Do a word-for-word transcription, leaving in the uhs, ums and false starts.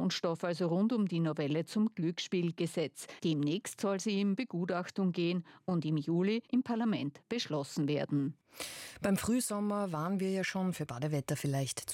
Diskussionsstoff also rund um die Novelle zum Glücksspielgesetz. Demnächst soll sie in Begutachtung gehen und im Juli im Parlament beschlossen werden. Beim Frühsommer waren wir ja schon, für Badewetter vielleicht zu